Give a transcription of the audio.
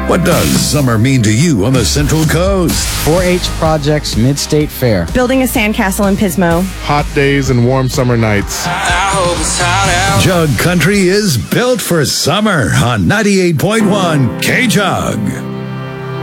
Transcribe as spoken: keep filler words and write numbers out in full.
What does summer mean to you on the Central Coast? four H Projects Mid-State Fair. Building a sandcastle in Pismo. Hot days and warm summer nights. I hope it's hot out. Jug Country is built for summer on ninety-eight point one K-Jug.